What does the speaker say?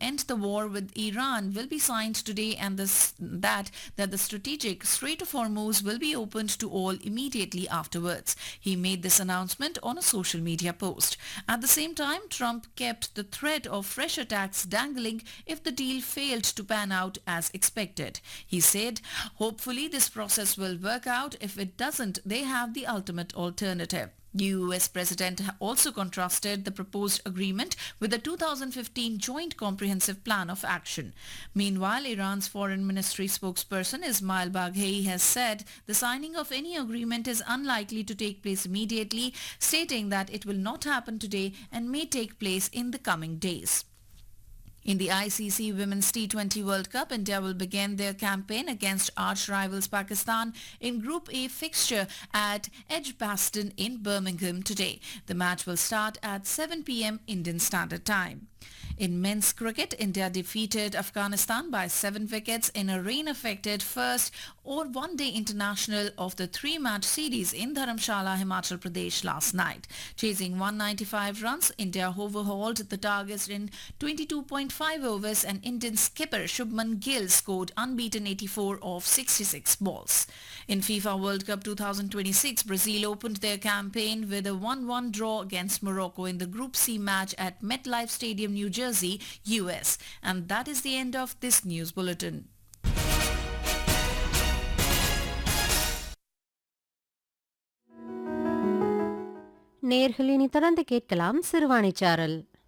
end the war with Iran will be signed today and that the strategic Strait of Hormuz will be opened to all immediately afterwards. He made this announcement on a social media post. At the same time, Trump kept the threat of fresh attacks dangling if the deal failed to pan out as expected. He said, hopefully this process will work out. If it doesn't, they have the ultimate alternative. The US President also contrasted the proposed agreement with the 2015 Joint Comprehensive Plan of Action. Meanwhile, Iran's Foreign Ministry spokesperson Ismail Baghei has said the signing of any agreement is unlikely to take place immediately, stating that it will not happen today and may take place in the coming days. In the ICC Women's T20 World Cup, India will begin their campaign against arch-rivals Pakistan in Group A fixture at Edgbaston in Birmingham today. The match will start at 7 p.m. Indian Standard Time. In men's cricket, India defeated Afghanistan by 7 wickets in a rain-affected first one-day international of the 3-match series in Dharamshala, Himachal Pradesh last night. Chasing 195 runs, India overhauled the targets in 22.5 overs and Indian skipper Shubman Gill scored unbeaten 84 off 66 balls. In FIFA World Cup 2026, Brazil opened their campaign with a 1-1 draw against Morocco in the Group C match at MetLife Stadium, New Jersey, US. And that is the end of this news bulletin. நேயர்கள் இனி தொடர்ந்து கேட்கலாம் சிறுவாணிச்சாரல்.